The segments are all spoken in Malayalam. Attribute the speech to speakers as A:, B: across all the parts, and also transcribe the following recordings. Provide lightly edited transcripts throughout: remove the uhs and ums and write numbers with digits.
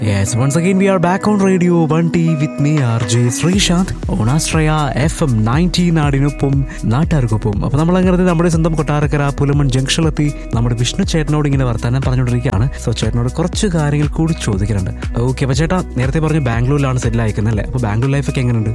A: Yes, once again we are back on Radio 1T with me RJ Sreesanth on Astraya FM 90 നാടിനൊപ്പം നാട്ടാർക്കൊപ്പം. അപ്പോൾ നമ്മൾ അങ്ങനെ നമ്മുടെ സ്വന്തം കൊട്ടാരക്കര പുലമൺ ജംഗ്ഷനിലെത്തി നമ്മുടെ വിഷ്ണു ചേട്ടനോട് ഇങ്ങനെ വർത്താനം പറഞ്ഞുകൊണ്ടിരിക്കുകയാണ്. സോ ചേട്ടനോട് കുറച്ച് കാര്യങ്ങൾ കൂടി ചോദിക്കുന്നുണ്ട്. ഓക്കെ, അപ്പോൾ ചേട്ടാ നേരത്തെ പറഞ്ഞു ബാംഗ്ലൂരിലാണ് സെറ്റിൽ ആയിരിക്കുന്നത് അല്ലേ? അപ്പോൾ ബാംഗ്ലൂർ ലൈഫ് ഒക്കെ എങ്ങനെയുണ്ട്?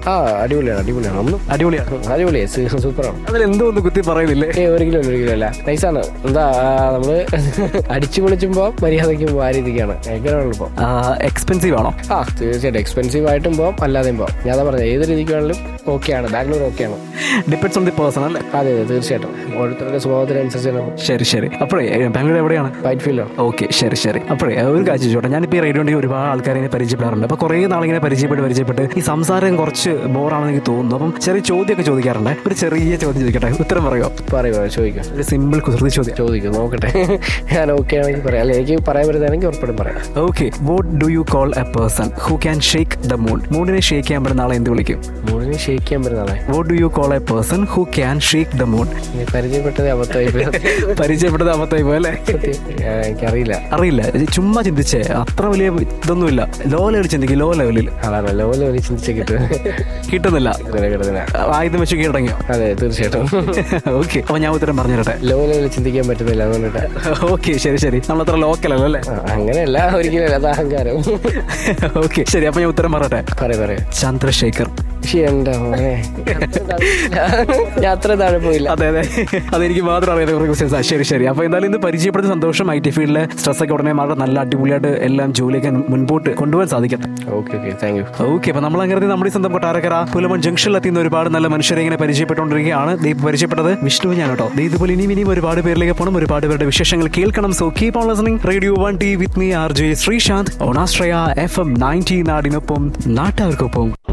B: അടിപൊളിയാണ്, സൂപ്പറാണ്.
A: അതിൽ എന്തോ ഒന്ന് കുത്തി പറയുന്നില്ലേ?
B: ഒരിക്കലും നൈസാണ്. എന്താ നമ്മള് അടിച്ചു പൊളിച്ചുമ്പോ മര്യാദയ്ക്ക് പോകാൻ രീതിക്കാണ് ഭയങ്കര എളുപ്പം.
A: എക്സ്പെൻസീവ് ആണോ?
B: തീർച്ചയായിട്ടും എക്സ്പെൻസീവ് ആയിട്ടും പോകാം, അല്ലാതെയും പോകാം. ഞാൻ പറഞ്ഞത് ഏത് രീതിക്ക് വേണമെങ്കിലും ഓക്കെയാണ്. ബാംഗ്ലൂർ ഓക്കെയാണ്.
A: ഡിപ്പെൻഡ്സ് ഓൺ ദി പേഴ്സൺ അല്ലേ?
B: അതെ തീർച്ചയായിട്ടും ഓരോരുത്തരുടെ സ്വഭാവത്തിനനുസരിച്ചാണ്.
A: ശരി. അപ്പോഴേ ബാംഗ്ലൂർ എവിടെയാണ്?
B: വൈറ്റ് ഫീൽഡാണ്.
A: ഓക്കെ, ശരി. അപ്പോഴേ ഒരു കാര്യം ചോദിച്ചോട്ടെ, ഞാനിപ്പോൾ ഈ റേഡിയോയിൽ ഒരുപാട് ആൾക്കാരെ പരിചയപ്പെടാറുണ്ട്. അപ്പോൾ കുറേ നാളിങ്ങനെ പരിചയപ്പെട്ട് ഈ സംസാരം കുറച്ച് ബോറാണെന്ന് എനിക്ക് തോന്നുന്നു. അപ്പം ചെറിയ ചോദ്യമൊക്കെ ചോദിക്കാറുണ്ട്. ഒരു ചെറിയ ചോദ്യം ചോദിക്കട്ടെ, ഉത്തരം പറയുമോ?
B: ചോദിക്കാം.
A: ഒരു സിമ്പിൾ കുസൃതി ചോദിക്കും,
B: നോക്കട്ടെ. ഞാൻ ഓക്കെ ആണെങ്കിൽ പറയാം, അല്ലെ എനിക്ക് പറയാൻ പറ്റുന്നതാണെങ്കിൽ ഉറപ്പായിട്ടും പറയാം.
A: Okay, what do you call A person who can shake the moon? മൂണിനെ shake ചെയ്യാൻ പറ്റുന്ന ആളെ എന്ത് വിളിക്കും?
B: മൂണിനെ ഷേക്ക് ചെയ്യാൻ പറ്റുന്ന ആളെ
A: what do you call A person who can shake the moon?
B: പരിചയപ്പെട്ടത് അബദ്ധമായി
A: പോയി അല്ലേ? അറിയില്ല, ചുമ്മാ ചിന്തിച്ചേ, അത്ര വലിയ ഇതൊന്നുമില്ല. ലോ ലെവലിൽ ചിന്തിക്കും, ലോ ലെവലിൽ
B: ചിന്തിച്ച്
A: കിട്ടുന്നില്ല. ആയുധം വെച്ച് കീഴടങ്ങിയോ?
B: അതെ തീർച്ചയായിട്ടും.
A: ഓക്കെ, അപ്പൊ ഞാൻ ഉത്തരം പറഞ്ഞു തരട്ടെ.
B: ലോ ലെവലിൽ ചിന്തിക്കാൻ പറ്റുന്നില്ല അതുകൊണ്ടിട്ട്.
A: ഓക്കെ, ശരി. നമ്മളത്ര ലോക്കലല്ലോ അല്ലേ?
B: അങ്ങനെയല്ല, ഒരിക്കലും അത് അഹങ്കാരം.
A: ഓക്കെ, ശരി. അപ്പൊ ഞാൻ ഉത്തരം പറയട്ടെ.
B: പറയാ.
A: ചന്ദ്രശേഖർ.
B: ഞാൻ അത്ര താഴെ പോയില്ല.
A: അതെ, അതെനിക്ക് മാത്രം അറിയാത്ത. ശരി. അപ്പൊ എന്തായാലും ഇന്ന് പരിചയപ്പെടുന്ന സന്തോഷം. IT ഫീൽഡിലെ സ്ട്രെസ് ഒക്കെ ഉടനെ മാറി നല്ല അടിപൊളിയായിട്ട് എല്ലാം ജോലിയൊക്കെ മുൻപോട്ട് കൊണ്ടുപോകാൻ സാധിക്കട്ടെ.
B: Thank you.
A: ഓക്കെ, അപ്പൊ നമ്മൾ അങ്ങനെ നമ്മുടെ സ്വന്തം കൊട്ടാരക്കര പുലമൺ ജംഗ്ഷനിലെത്തിയുന്ന ഒരുപാട് നല്ല മനുഷ്യരെ ഇങ്ങനെ പരിചയപ്പെട്ടുകൊണ്ടിരിക്കുകയാണ്. പരിചയപ്പെട്ടത് വിഷ്ണു ഞാൻ കേട്ടോ. ഇതുപോലെ ഇനിയും ഒരുപാട് പേരിലേക്ക് പോകണം, ഒരുപാട് പേരുടെ വിശേഷങ്ങൾ കേൾക്കണം. So keep on listening radio 1T with me RJ Sreesanth on ആസ്ട്രയ FM 90 നാടിനൊപ്പം നാട്ടാർക്കൊപ്പം.